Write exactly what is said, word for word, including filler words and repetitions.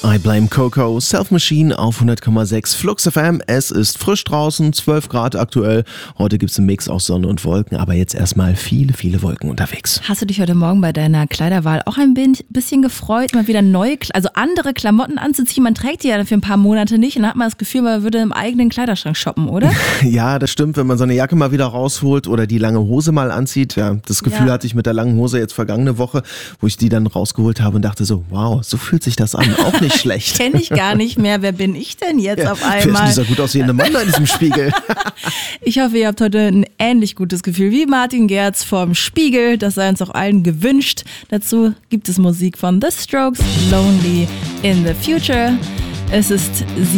I Blame Coco, Self Machine auf hundert Komma sechs Flux F M. Es ist frisch draußen, zwölf Grad aktuell. Heute gibt es einen Mix aus Sonne und Wolken, aber jetzt erstmal viele, viele Wolken unterwegs. Hast du dich heute Morgen bei deiner Kleiderwahl auch ein bisschen gefreut, mal wieder neue, also andere Klamotten anzuziehen? Man trägt die ja für ein paar Monate nicht und dann hat man das Gefühl, man würde im eigenen Kleiderschrank shoppen, oder? Ja, das stimmt, wenn man so eine Jacke mal wieder rausholt oder die lange Hose mal anzieht. Ja, das Gefühl Ja. hatte ich mit der langen Hose jetzt vergangene Woche, wo ich die dann rausgeholt habe und dachte so, wow, so fühlt sich das an, auch nicht schlecht. Kenne ich gar nicht mehr. Wer bin ich denn jetzt Ja, auf wer ist denn einmal? dieser gut aussehende Mann da in diesem Spiegel? Ich hoffe, ihr habt heute ein ähnlich gutes Gefühl wie Martin Gerz vom Spiegel. Das sei uns auch allen gewünscht. Dazu gibt es Musik von The Strokes, Lonely in the Future. Es ist